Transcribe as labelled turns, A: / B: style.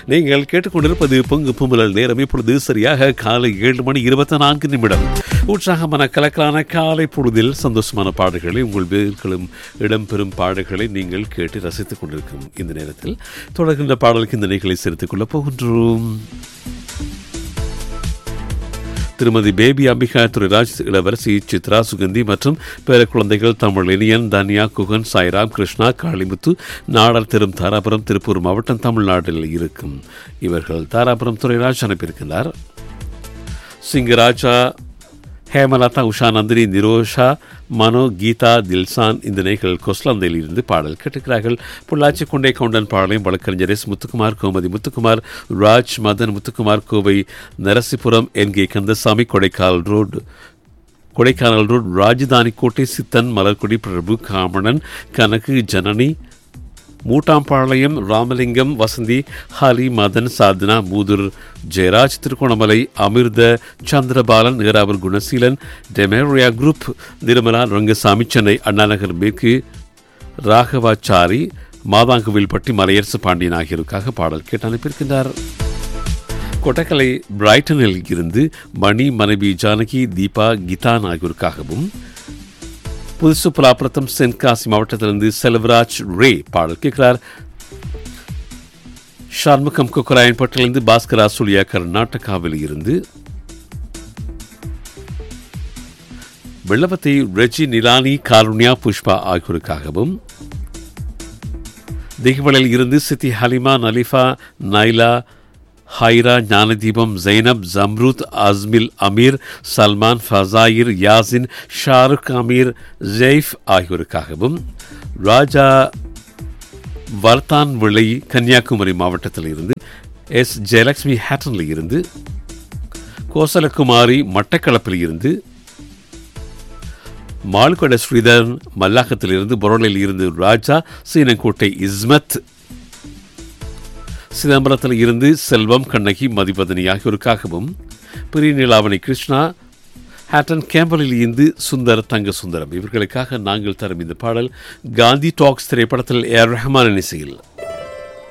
A: நீங்கள் கேட்டுக்கொண்டிருப்பது பொங்கு பொம்மலல் நேரம். இப்பொழுது சரியாக காலை 7:24. உற்சாகமான கலக்கலான காலை பொழுதில் சந்தோஷமான பாடல்களை உங்கள் வீடுகளும் இடம்பெறும் பாடல்களை நீங்கள் கேட்டு ரசித்துக் கொண்டிருக்கும் இந்த நேரத்தில் தொடர்கின்ற பாடலுக்கு இந்த நிகழ்ச்சிகளை சேர்த்துக் கொள்ளப் போகின்றோம். திருமதி பேபி அம்பிகா, துரைராஜ், இளவரசி சித்ரா, சுகந்தி மற்றும் பேர குழந்தைகள் தமிழினியன், தன்யா, குகன், சாய்ராம், கிருஷ்ணா, காளிமுத்து, நாடார் தெரும், தாராபுரம், திருப்பூர் மாவட்டம், தமிழ்நாட்டில் இருக்கும் இவர்கள் தாராபுரம் துரைராஜ் அனுப்பியிருக்கிறார். சிங்கராஜா, ஹேமலதா, உஷா, நந்தினி, நிரோஷா, மனோ, கீதா, தில்சான் இந்த நிகழ்ச்சிகள் கொஸ்லந்தையில் இருந்து பாடல் கேட்டுக்கிறார்கள். பொள்ளாச்சி கொண்டே கவுண்டன் பாடலையும் வழக்கறிஞர் எஸ் முத்துக்குமார், கோமதி முத்துக்குமார், ராஜ், மதன் முத்துக்குமார், கோவை நரசிபுரம், என்கே கந்தசாமி, கொடைக்கானல் ரோட், ராஜதானி கோட்டை, சித்தன், மலர்கொடி, பிரபு, காமணன், கனகு, ஜனனி, மூட்டாம்பாளையம், ராமலிங்கம், வசந்தி, ஹாலி, மதன், சாதனா, மூதுர், ஜெயராஜ், திருகோணமலை, அமிர்த, சந்திரபாலன், நேராவூர், குணசீலன், டெமேரியா குரூப், நிர்மலா, ரங்கசாமி, சென்னை அண்ணாநகர் மேற்கு, ராகவாச்சாரி, மாதாங்குவில்பட்டி, மலையரசு பாண்டியன் ஆகியோருக்காக பாடல் கேட்டு அனுப்பியிருக்கின்றார். கொட்டக்கலை பிரைட்டனில் இருந்து மணி, மனைவி ஜானகி, தீபா, கிதான் ஆகியோருக்காகவும், புதுசு புலாபுரத்தம், தென்காசி மாவட்டத்திலிருந்து செல்வராஜ் ரே பாடல் கேட்கிறார். ஷார்முகம் கொக்கராயன்பட்டிலிருந்து பாஸ்கரா சுலியா கர்நாடகாவில் இருந்து, வெள்ளவத்தை ரெஜி, நிலானி, காருண்யா, புஷ்பா ஆகியோருக்காகவும், திகவலில் இருந்து சித்தி, ஹலிமா, நலிஃபா, நைலா, ஹைரா, ஞானதீபம், ஜைனப், ஜம்ருத், அஸ்மில், அமீர், சல்மான், ஃபசாயிர், யாசின், ஷாருக், அமீர், ஜெய்ஃப் ஆகியோருக்காகவும், ராஜா வர்தான் விளை கன்னியாகுமரி மாவட்டத்தில் இருந்து, எஸ் ஜெயலட்சுமி ஹேட்டனில் இருந்து, கோசலகுமாரி மட்டக்களப்பில் இருந்து, மால்கொட ஸ்ரீதரன் மல்லாக்கத்தில் இருந்து, பொருளில் இருந்து ராஜா, சீனங்கோட்டை இஸ்மத், சிதம்பரத்தில் இருந்து செல்வம், கண்ணகி, மதிபதனி ஆகியோருக்காகவும், பிரிநிலாவணி கிருஷ்ணா, ஹேட்டன் கேம்பலில் இருந்து சுந்தர், தங்க சுந்தரம் இவர்களுக்காக நாங்கள் தரும் இந்த பாடல் காந்தி டாக்ஸ் திரைப்படத்தில் ஏ ஆர் ரஹ்மான் இசையில்.